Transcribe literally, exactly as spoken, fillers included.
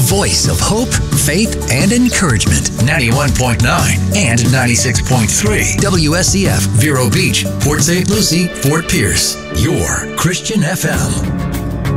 voice of hope, faith, and encouragement. ninety-one point nine and ninety-six point three W S E F, Vero Beach, Port Saint Lucie, Fort Pierce. Your Christian F M.